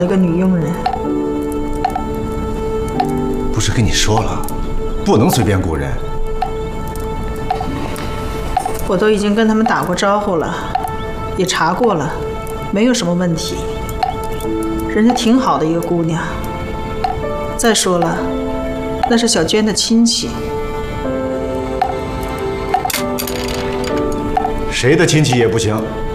了个女佣人。 不是跟你说了，不能随便雇人。 我都已经跟他们打过招呼了，也查过了，没有什么问题。人家挺好的一个姑娘。再说了，那是小娟的亲戚。 谁的亲戚也不行。